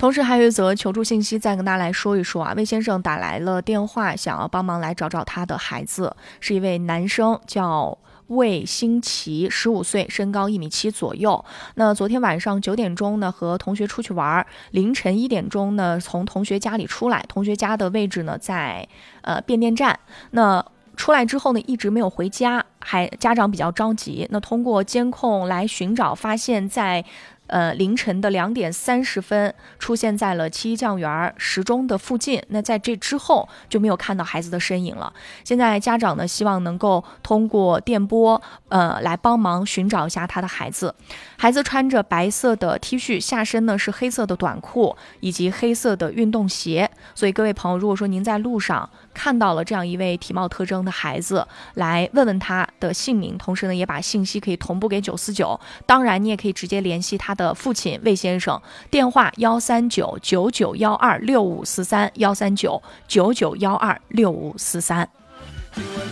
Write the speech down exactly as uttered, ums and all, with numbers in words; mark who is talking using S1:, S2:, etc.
S1: 同时还有一则求助信息再跟大家来说一说啊，魏先生打来了电话，想要帮忙来找找他的孩子，是一位男生，叫魏新奇，十五岁，身高一米七左右。那昨天晚上九点钟呢，和同学出去玩，凌晨一点钟呢，从同学家里出来，同学家的位置呢在呃变电站。那出来之后呢，一直没有回家，还家长比较着急。那通过监控来寻找，发现在呃，凌晨的两点三十分出现在了七一酱园时钟的附近。那在这之后就没有看到孩子的身影了。现在家长呢，希望能够通过电波，呃，来帮忙寻找一下他的孩子。孩子穿着白色的 T 恤，下身呢是黑色的短裤以及黑色的运动鞋。所以各位朋友，如果说您在路上看到了这样一位体貌特征的孩子，来问问他的姓名，同时呢也把信息可以同步给九四九。当然，你也可以直接联系他的父亲魏先生，电话幺三九九九幺二六五四三幺三九九九幺二六五四三。